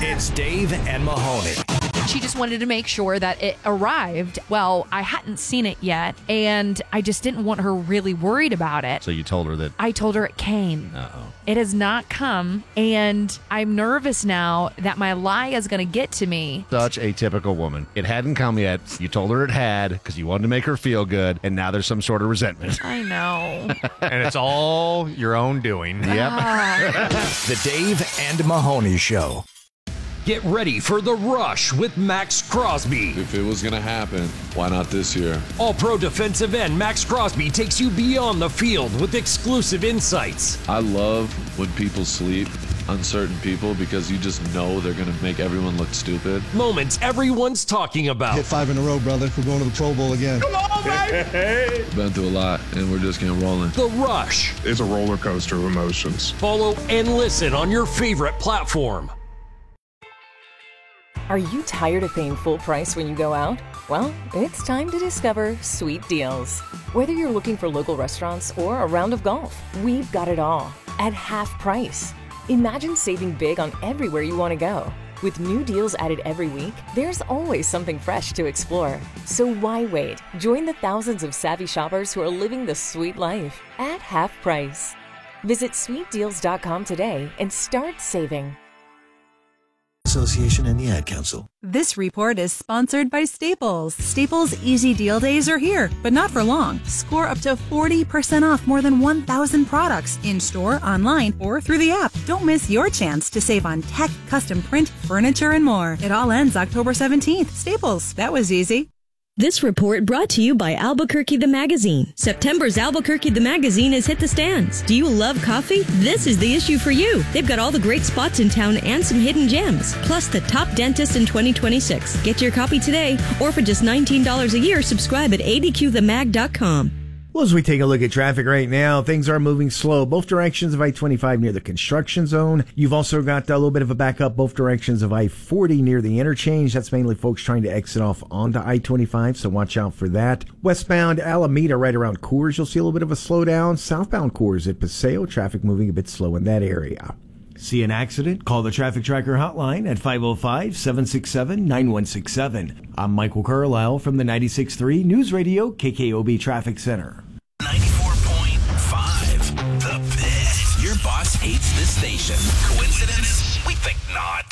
It's Dave and Mahoney. She just wanted to make sure that it arrived. Well, I hadn't seen it yet, and I just didn't want her really worried about it. So you told her that... I told her it came. Uh-oh. It has not come, and I'm nervous now that my lie is going to get to me. Such a typical woman. It hadn't come yet. You told her it had because you wanted to make her feel good, and now there's some sort of resentment. I know. And it's all your own doing. Yep. The Dave and Mahoney Show. Get ready for The Rush with Max Crosby. If it was going to happen, why not this year? All-pro defensive end Max Crosby takes you beyond the field with exclusive insights. I love when people sleep on certain people because you just know they're going to make everyone look stupid. Moments everyone's talking about. Hit 5 in a row, brother. We're going to the Pro Bowl again. Come on, baby! Been through a lot, and we're just getting rolling. The Rush. It's a roller coaster of emotions. Follow and listen on your favorite platform. Are you tired of paying full price when you go out? Well, it's time to discover Sweet Deals. Whether you're looking for local restaurants or a round of golf, we've got it all at half price. Imagine saving big on everywhere you want to go. With new deals added every week, there's always something fresh to explore. So why wait? Join the thousands of savvy shoppers who are living the sweet life at half price. Visit sweetdeals.com today and start saving. Association and the Ad Council. This report is sponsored by Staples. Staples Easy Deal Days are here, but not for long. Score up to 40% off more than 1,000 products in-store, online, or through the app. Don't miss your chance to save on tech, custom print, furniture, and more. It all ends October 17th. Staples, that was easy. This report brought to you by Albuquerque the Magazine. September's Albuquerque the Magazine has hit the stands. Do you love coffee? This is the issue for you. They've got all the great spots in town and some hidden gems, plus the top dentist in 2026. Get your copy today, or for just $19 a year, subscribe at adqthemag.com. Well, as we take a look at traffic right now, things are moving slow. Both directions of I-25 near the construction zone. You've also got a little bit of a backup both directions of I-40 near the interchange. That's mainly folks trying to exit off onto I-25, so watch out for that. Westbound Alameda right around Coors, you'll see a little bit of a slowdown. Southbound Coors at Paseo, traffic moving a bit slow in that area. See an accident? Call the Traffic Tracker hotline at 505-767-9167. I'm Michael Carlisle from the 96.3 News Radio KKOB Traffic Center. 94.5 The Pit. Your boss hates this station. Coincidence? We think not.